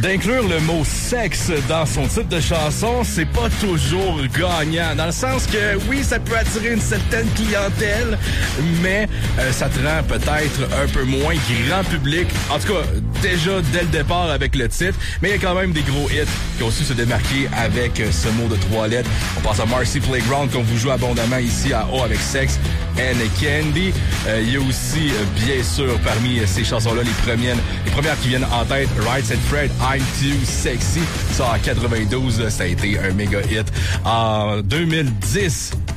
D'inclure le mot sexe dans son titre de chanson, c'est pas toujours gagnant. Dans le sens que, oui, ça peut attirer une certaine clientèle, mais ça te rend peut-être un peu moins grand public. En tout cas, déjà dès le départ avec le titre, mais il y a quand même des gros hits qui ont su se démarquer avec ce mot de 3 lettres. On pense à Marcy Playground qu'on vous joue abondamment ici à O avec Sex and Candy. Il y a aussi, bien sûr, parmi ces chansons-là, les premières qui viennent en tête, Right Said Fred, I'm Too Sexy. Ça, en 92, ça a été un méga hit. En 2010,